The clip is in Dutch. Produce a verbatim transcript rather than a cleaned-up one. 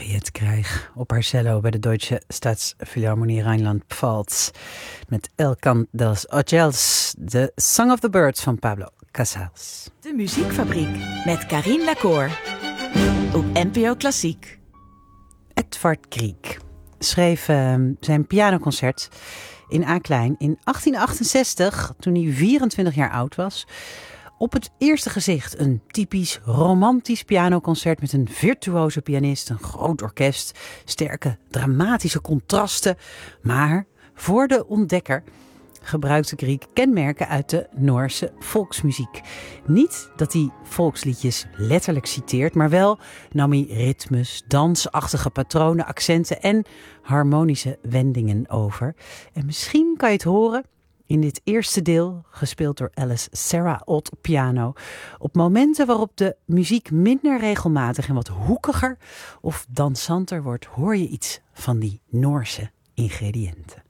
Mariette Krijg op haar cello bij de Deutsche Staatsphilharmonie Rijnland-Pfalz met El Cant dels Ojels, de Song of the Birds van Pablo Casals. De Muziekfabriek met Carien Lacour op N P O Klassiek. Edvard Grieg schreef uh, zijn pianoconcert in A-klein in achttien achtenzestig, toen hij vierentwintig jaar oud was. Op het eerste gezicht een typisch romantisch pianoconcert met een virtuoze pianist, een groot orkest, sterke dramatische contrasten. Maar voor de ontdekker gebruikte Grieg kenmerken uit de Noorse volksmuziek. Niet dat hij volksliedjes letterlijk citeert, maar wel nam hij ritmes, dansachtige patronen, accenten en harmonische wendingen over. En misschien kan je het horen in dit eerste deel, gespeeld door Alice Serra-Ott op piano, op momenten waarop de muziek minder regelmatig en wat hoekiger of dansanter wordt, hoor je iets van die Noorse ingrediënten.